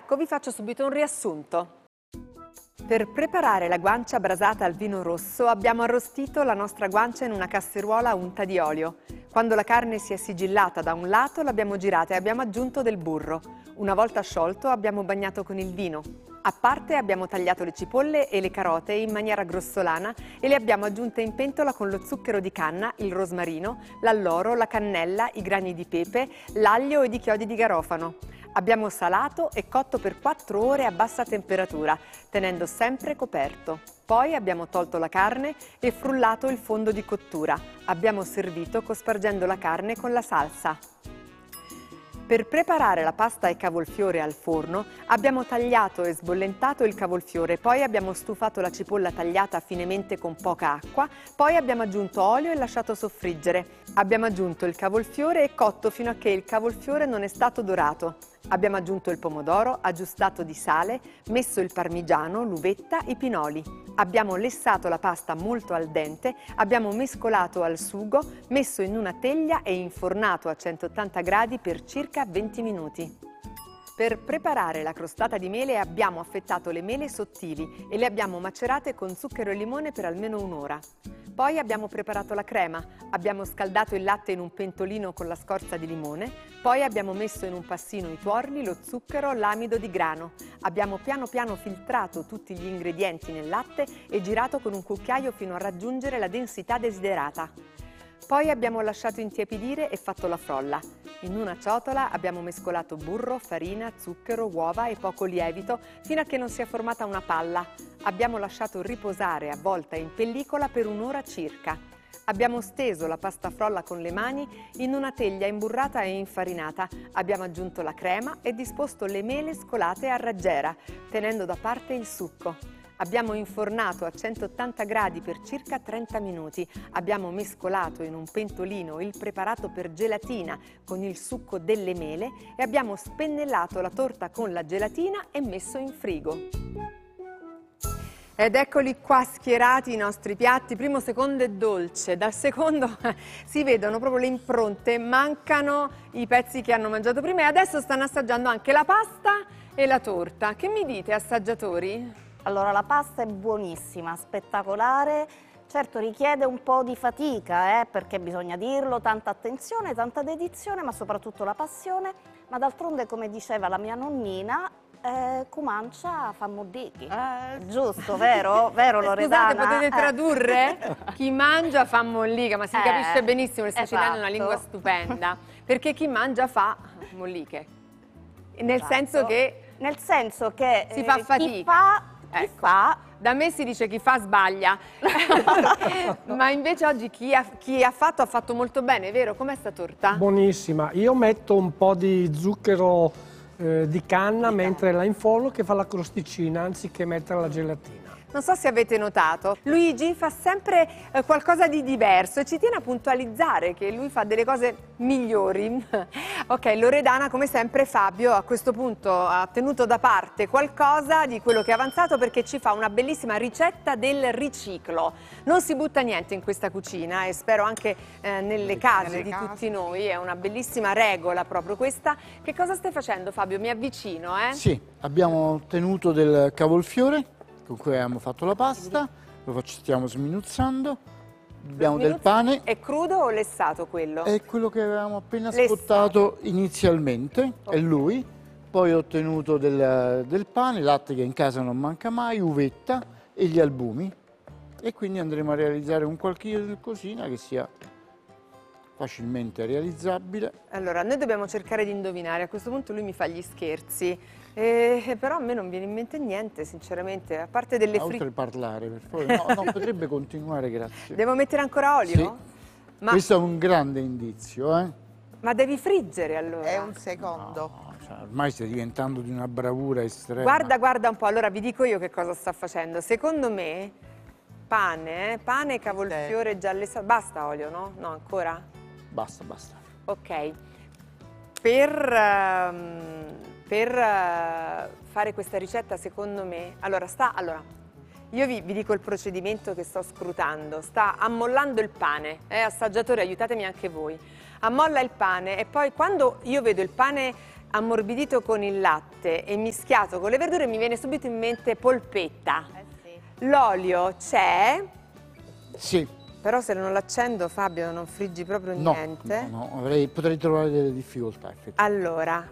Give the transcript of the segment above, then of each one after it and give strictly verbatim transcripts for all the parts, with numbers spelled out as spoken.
ecco, vi faccio subito un riassunto. Per preparare la guancia brasata al vino rosso abbiamo arrostito la nostra guancia in una casseruola unta di olio. Quando la carne si è sigillata da un lato l'abbiamo girata e abbiamo aggiunto del burro. Una volta sciolto abbiamo bagnato con il vino. A parte abbiamo tagliato le cipolle e le carote in maniera grossolana e le abbiamo aggiunte in pentola con lo zucchero di canna, il rosmarino, l'alloro, la cannella, i grani di pepe, l'aglio ed i chiodi di garofano. Abbiamo salato e cotto per quattro ore a bassa temperatura, tenendo sempre coperto. Poi abbiamo tolto la carne e frullato il fondo di cottura. Abbiamo servito cospargendo la carne con la salsa. Per preparare la pasta e cavolfiore al forno abbiamo tagliato e sbollentato il cavolfiore, poi abbiamo stufato la cipolla tagliata finemente con poca acqua, poi abbiamo aggiunto olio e lasciato soffriggere. Abbiamo aggiunto il cavolfiore e cotto fino a che il cavolfiore non è stato dorato. Abbiamo aggiunto il pomodoro, aggiustato di sale, messo il parmigiano, l'uvetta, i pinoli. Abbiamo lessato la pasta molto al dente, abbiamo mescolato al sugo, messo in una teglia e infornato a centottanta gradi per circa venti minuti. Per preparare la crostata di mele abbiamo affettato le mele sottili e le abbiamo macerate con zucchero e limone per almeno un'ora. Poi abbiamo preparato la crema, abbiamo scaldato il latte in un pentolino con la scorza di limone, poi abbiamo messo in un passino i tuorli, lo zucchero, l'amido di grano. Abbiamo piano piano filtrato tutti gli ingredienti nel latte e girato con un cucchiaio fino a raggiungere la densità desiderata. Poi abbiamo lasciato intiepidire e fatto la frolla. In una ciotola abbiamo mescolato burro, farina, zucchero, uova e poco lievito fino a che non si è formata una palla. Abbiamo lasciato riposare avvolta in pellicola per un'ora circa. Abbiamo steso la pasta frolla con le mani in una teglia imburrata e infarinata. Abbiamo aggiunto la crema e disposto le mele scolate a raggiera, tenendo da parte il succo. Abbiamo infornato a centottanta gradi per circa trenta minuti. Abbiamo mescolato in un pentolino il preparato per gelatina con il succo delle mele e abbiamo spennellato la torta con la gelatina e messo in frigo. Ed eccoli qua schierati i nostri piatti, primo, secondo e dolce. Dal secondo si vedono proprio le impronte, mancano i pezzi che hanno mangiato prima e adesso stanno assaggiando anche la pasta e la torta. Che mi dite, assaggiatori? Allora, la pasta è buonissima, spettacolare, certo richiede un po' di fatica, eh, perché bisogna dirlo, tanta attenzione, tanta dedizione, ma soprattutto la passione, ma d'altronde, come diceva la mia nonnina, eh, Cumancia fa mollichi. Eh. Giusto, vero? Vero, Loredana? Scusate, potete tradurre? Eh. Chi mangia fa mollica, ma si eh, capisce benissimo, il siciliano è una lingua stupenda, perché chi mangia fa molliche, nel esatto. senso che... Nel senso che si fa eh, fatica. Chi fa, chi ecco. fa Da me si dice chi fa sbaglia, ma invece oggi chi ha, chi ha fatto ha fatto molto bene, vero? Com'è sta torta? Buonissima, io metto un po' di zucchero eh, di canna di mentre canna. la inforno che fa la crosticina anziché mettere la gelatina. Non so se avete notato, Luigi fa sempre eh, qualcosa di diverso e ci tiene a puntualizzare che lui fa delle cose migliori. Ok, Loredana, come sempre Fabio a questo punto ha tenuto da parte qualcosa di quello che è avanzato perché ci fa una bellissima ricetta del riciclo. Non si butta niente in questa cucina e spero anche eh, nelle case nelle di case. tutti noi, è una bellissima regola proprio questa. Che cosa stai facendo, Fabio? Mi avvicino, eh? Sì, abbiamo ottenuto del cavolfiore con cui abbiamo fatto la pasta, lo stiamo sminuzzando, abbiamo del pane. È crudo o lessato quello? È quello che avevamo appena scottato inizialmente, okay. È lui. Poi ho ottenuto del, del pane, latte che in casa non manca mai, uvetta e gli albumi. E quindi andremo a realizzare un qualche cosina che sia facilmente realizzabile. Allora, noi dobbiamo cercare di indovinare, a questo punto lui mi fa gli scherzi, eh, però a me non viene in mente niente, sinceramente, a parte delle fritte. Oltre parlare, per favore, no, no, potrebbe continuare, grazie. Devo mettere ancora olio? Sì. Ma... Questo è un grande indizio, eh? Ma devi friggere allora? È un secondo. No, cioè, ormai stai diventando di una bravura estrema. Guarda, guarda un po', allora vi dico io che cosa sta facendo. Secondo me, pane, eh? pane, cavolfiore già lessato, basta olio, no? No, ancora? Basta, basta. Ok, per, um, per uh, fare questa ricetta secondo me, allora sta, allora, io vi, vi dico il procedimento che sto scrutando, sta ammollando il pane, eh, assaggiatori aiutatemi anche voi, ammolla il pane e poi quando io vedo il pane ammorbidito con il latte e mischiato con le verdure, mi viene subito in mente polpetta. Eh sì. L'olio c'è, Sì. però se non l'accendo, Fabio, non friggi proprio No, niente. no, no, avrei- potrei trovare delle difficoltà, effettivamente. Allora,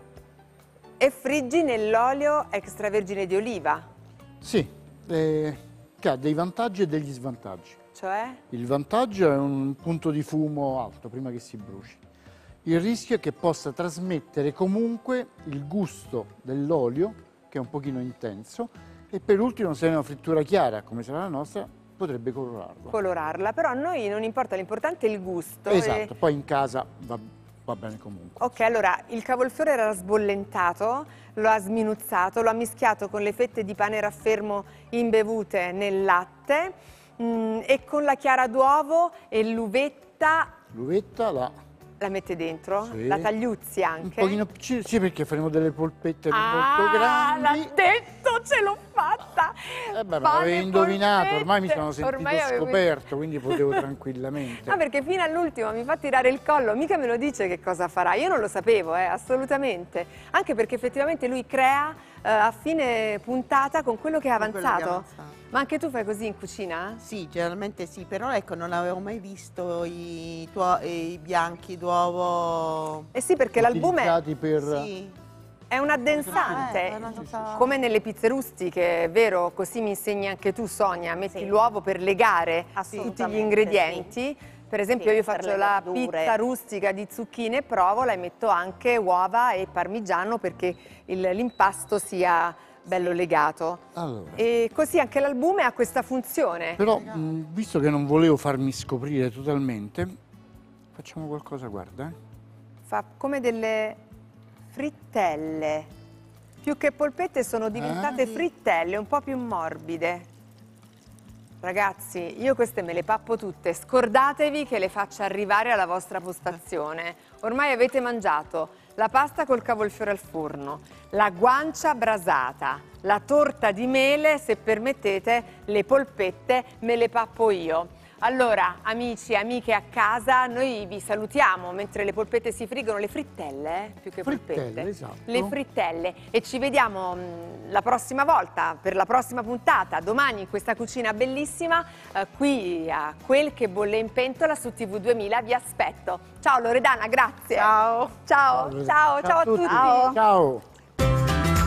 e friggi nell'olio extravergine di oliva, Sì, eh, che ha dei vantaggi e degli svantaggi. cioè? Il vantaggio è un punto di fumo alto prima che si bruci. Il rischio è che possa trasmettere comunque il gusto dell'olio, che è un pochino intenso, e per ultimo, se è una frittura chiara, come sarà la nostra, potrebbe colorarla. Colorarla, però a noi non importa, l'importante è il gusto. Esatto, e- poi in casa va, va bene comunque. Ok, allora il cavolfiore era sbollentato, lo ha sminuzzato, lo ha mischiato con le fette di pane raffermo imbevute nel latte mm, e con la chiara d'uovo e l'uvetta L'uvetta la... la mette dentro, Sì. la tagliuzzi Un anche. pochino piccina, sì, perché faremo delle polpette Ah, molto grandi. l'ha detto, ce l'ho fatta! Eh beh, ma Pane avevi e indovinato, ormai mi polpette. sono sentito Ormai avevo- scoperto, quindi potevo tranquillamente. Ah, perché fino all'ultimo mi fa tirare il collo, mica me lo dice che cosa farà. Io non lo sapevo, eh, assolutamente. Anche perché effettivamente lui crea eh, a fine puntata con quello che è Con quello che è avanzato. avanzato. Ma anche tu fai così in cucina? Sì, generalmente sì, però ecco, non avevo mai visto i, tuo- i bianchi d'uovo. Eh sì, perché l'albume Utilizzati per... Sì. è un addensante, Eh, è una cosa- come nelle pizze rustiche, vero? Così mi insegni anche tu, Sonia, metti Sì. l'uovo per legare tutti gli Assolutamente, ingredienti. Per esempio Sì, io per faccio le la verdure. pizza rustica di zucchine e provola e metto anche uova e parmigiano perché il- l'impasto sia bello legato. Allora, E così anche l'albume ha questa funzione. però, mh, visto che non volevo farmi scoprire totalmente, facciamo qualcosa, guarda. eh. Fa come delle frittelle. Più che polpette sono diventate Ah. frittelle, un po' più morbide. Ragazzi, io queste me le pappo tutte, scordatevi che le faccio arrivare alla vostra postazione. Ormai avete mangiato la pasta col cavolfiore al forno, la guancia brasata, la torta di mele, se permettete, le polpette me le pappo io. Allora, amici e amiche a casa, noi vi salutiamo mentre le polpette si friggono, le frittelle, eh, più che Frittelle, polpette. esatto. Le frittelle e ci vediamo mh, la prossima volta, per la prossima puntata, domani in questa cucina bellissima, eh, qui a Quel che bolle in pentola su T V duemila, vi aspetto. Ciao Loredana, grazie. Ciao. Ciao, ciao, ciao, a tutti. Ciao.